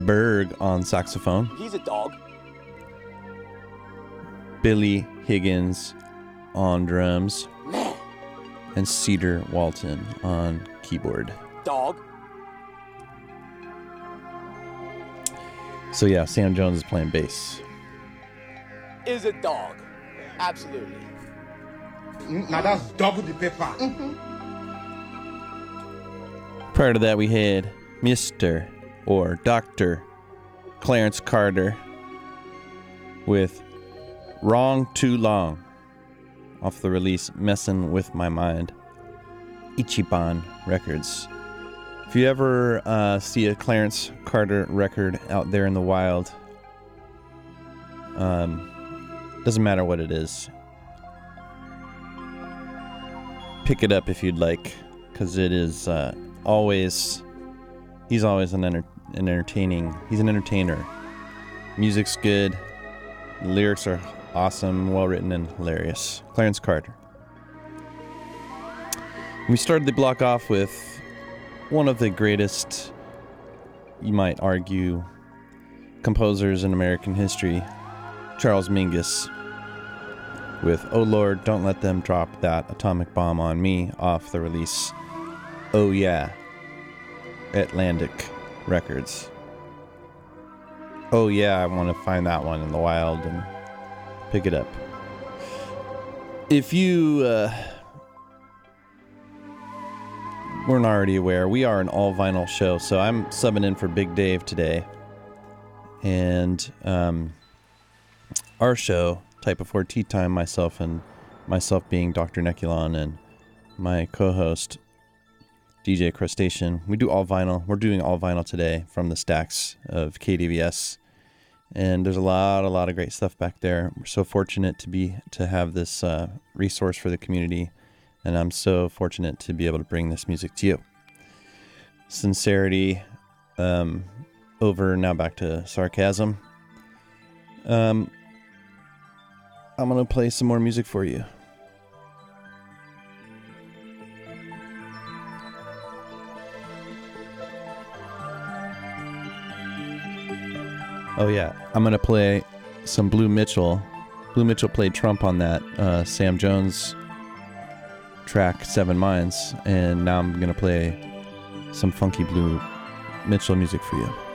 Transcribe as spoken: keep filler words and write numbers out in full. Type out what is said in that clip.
Berg on saxophone. He's a dog. Billy Higgins on drums. Man. And Cedar Walton on keyboard. Dog. So yeah, Sam Jones is playing bass. Is a dog. Absolutely. Now that's double the paper. Mm-hmm. Prior to that, we had Mister or Doctor Clarence Carter with Wrong Too Long off the release Messin' With My Mind, Ichiban Records. If you ever uh, see a Clarence Carter record out there in the wild, um, doesn't matter what it is, pick it up if you'd like, because it is uh, always, he's always an, enter- an entertaining, he's an entertainer. Music's good, the lyrics are awesome, well written, and hilarious. Clarence Carter. We started the block off with one of the greatest, you might argue, composers in American history, Charles Mingus, with Oh Lord, Don't Let Them Drop That Atomic Bomb on Me off the release Oh Yeah, Atlantic Records. Oh yeah, I want to find that one in the wild and pick it up. If you uh, weren't already aware, we are an all vinyl show, so I'm subbing in for Big Dave today. And um, our show, Type Before Tea Time, myself and myself being Doctor Neculon and my co-host D J Crustacean, we do all vinyl. We're doing all vinyl today from the stacks of K D V S. And there's a lot, a lot of great stuff back there. We're so fortunate to be to have this uh, resource for the community, and I'm so fortunate to be able to bring this music to you. Sincerity, um, over. Now back to sarcasm. Um, I'm gonna play some more music for you. Oh yeah, I'm gonna play some Blue Mitchell. Blue Mitchell played Trump on that uh, Sam Jones track, Seven Minds, and now I'm gonna play some funky Blue Mitchell music for you.